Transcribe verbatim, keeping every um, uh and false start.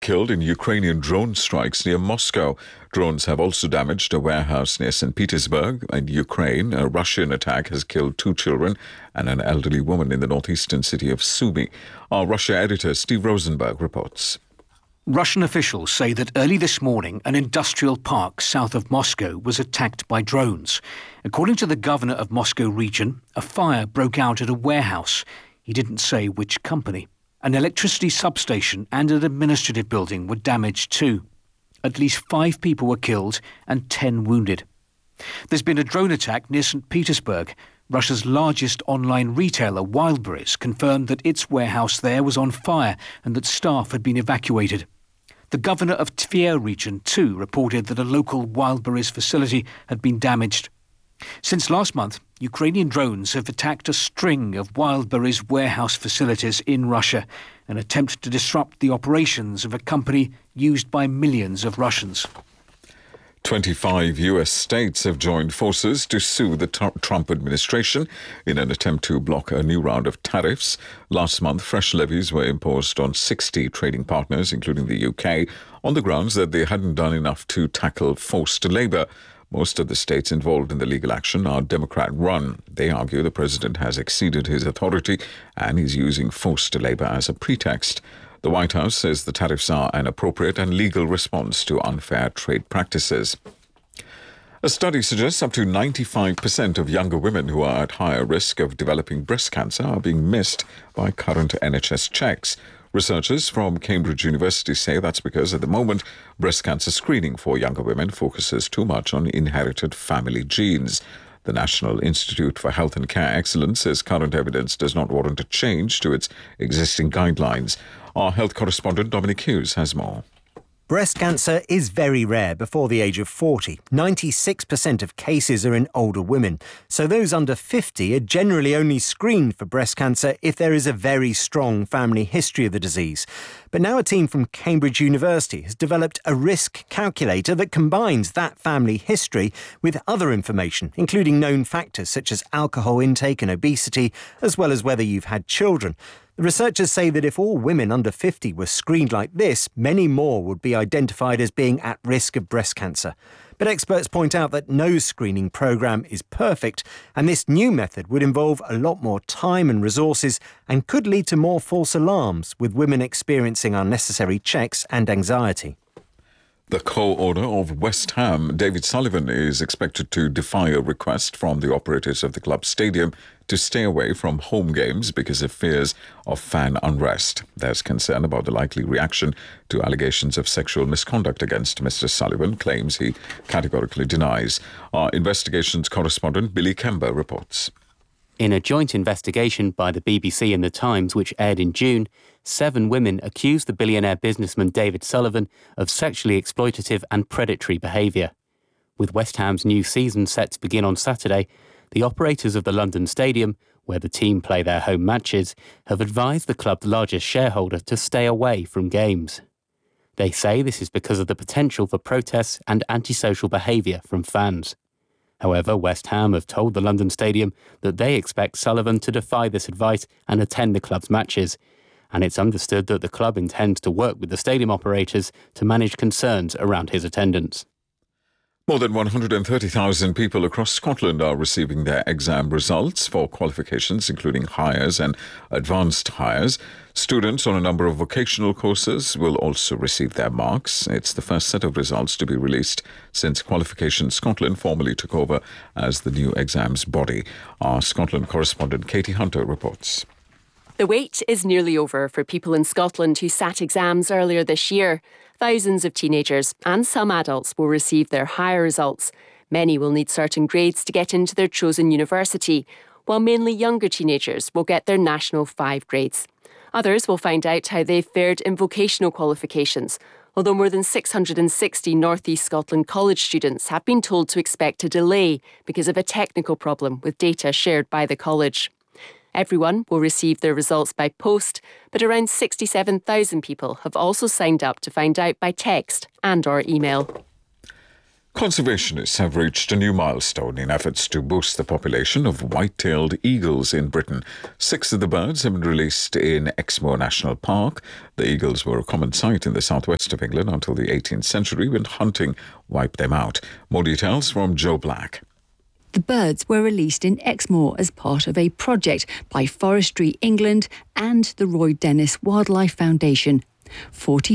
killed in Ukrainian drone strikes near Moscow. Drones have also damaged a warehouse near Saint Petersburg. In Ukraine, a Russian attack has killed two children and an elderly woman in the northeastern city of Sumy. Our Russia editor Steve Rosenberg reports. Russian officials say that early this morning, an industrial park south of Moscow was attacked by drones. According to the governor of Moscow region, a fire broke out at a warehouse. He didn't say which company. An electricity substation and an administrative building were damaged too. At least five people were killed and ten wounded. There's been a drone attack near Saint Petersburg. Russia's largest online retailer, Wildberries, confirmed that its warehouse there was on fire and that staff had been evacuated. The governor of Tver region too reported that a local Wildberries facility had been damaged. Since last month, Ukrainian drones have attacked a string of Wildberries warehouse facilities in Russia, an attempt to disrupt the operations of a company used by millions of Russians. twenty-five U S states have joined forces to sue the Trump administration in an attempt to block a new round of tariffs. Last month, fresh levies were imposed on sixty trading partners, including the U K, on the grounds that they hadn't done enough to tackle forced labour. Most of the states involved in the legal action are Democrat-run. They argue the president has exceeded his authority and is using forced labour as a pretext. The White House says the tariffs are an appropriate and legal response to unfair trade practices. A study suggests up to ninety-five percent of younger women who are at higher risk of developing breast cancer are being missed by current N H S checks. Researchers from Cambridge University say that's because at the moment, breast cancer screening for younger women focuses too much on inherited family genes. The National Institute for Health and Care Excellence says current evidence does not warrant a change to its existing guidelines. Our health correspondent Dominic Hughes has more. Breast cancer is very rare before the age of forty. ninety-six percent of cases are in older women. So those under fifty are generally only screened for breast cancer if there is a very strong family history of the disease. But now a team from Cambridge University has developed a risk calculator that combines that family history with other information, including known factors such as alcohol intake and obesity, as well as whether you've had children. The researchers say that if all women under fifty were screened like this, many more would be identified as being at risk of breast cancer. But experts point out that no screening programme is perfect, and this new method would involve a lot more time and resources and could lead to more false alarms, with women experiencing unnecessary checks and anxiety. The co-owner of West Ham, David Sullivan, is expected to defy a request from the operators of the club stadium to stay away from home games because of fears of fan unrest. There's concern about the likely reaction to allegations of sexual misconduct against Mister Sullivan, claims he categorically denies. Our investigations correspondent Billy Kember reports. In a joint investigation by the B B C and The Times, which aired in June, seven women accused the billionaire businessman David Sullivan of sexually exploitative and predatory behaviour. With West Ham's new season set to begin on Saturday, the operators of the London Stadium, where the team play their home matches, have advised the club's largest shareholder to stay away from games. They say this is because of the potential for protests and antisocial behaviour from fans. However, West Ham have told the London Stadium that they expect Sullivan to defy this advice and attend the club's matches. And it's understood that the club intends to work with the stadium operators to manage concerns around his attendance. More than one hundred thirty thousand people across Scotland are receiving their exam results for qualifications, including Highers and Advanced Highers. Students on a number of vocational courses will also receive their marks. It's the first set of results to be released since Qualification Scotland formally took over as the new exams body. Our Scotland correspondent Katie Hunter reports. The wait is nearly over for people in Scotland who sat exams earlier this year. Thousands of teenagers and some adults will receive their higher results. Many will need certain grades to get into their chosen university, while mainly younger teenagers will get their national five grades. Others will find out how they've fared in vocational qualifications, although more than six hundred sixty North East Scotland college students have been told to expect a delay because of a technical problem with data shared by the college. Everyone will receive their results by post, but around sixty-seven thousand people have also signed up to find out by text and or email. Conservationists have reached a new milestone in efforts to boost the population of white-tailed eagles in Britain. Six of the birds have been released in Exmoor National Park. The eagles were a common sight in the southwest of England until the eighteenth century when hunting wiped them out. More details from Joe Black. The birds were released in Exmoor as part of a project by Forestry England and the Roy Dennis Wildlife Foundation. forty